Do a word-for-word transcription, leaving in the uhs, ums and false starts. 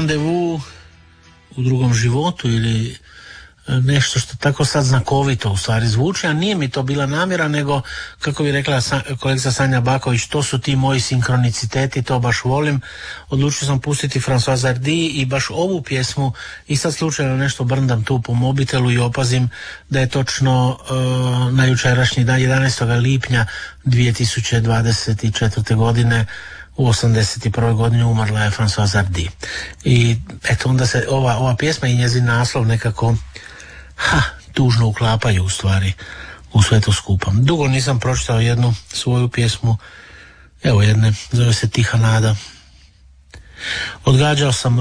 Rendezvous u drugom životu ili nešto što tako sad znakovito u stvari zvuči, a nije mi to bila namjera, nego, kako bi rekla kolegica Sanja Baković, to su ti moji sinkroniciteti, to baš volim. Odlučio sam pustiti Françoise Hardy i baš ovu pjesmu i sad slučajno nešto brndam tu po mobitelu i opazim da je točno uh, na jučerašnji dan, jedanaestog lipnja dvije tisuće dvadeset četvrte godine, u osamdeset prvoj godini umrla je Françoise Hardy. I eto, onda se ova, ova pjesma i njezin naslov nekako ha, tužno uklapaju u stvari u sve to skupa. Dugo nisam pročitao jednu svoju pjesmu, evo jedne, zove se Tiha nada. Odgađao sam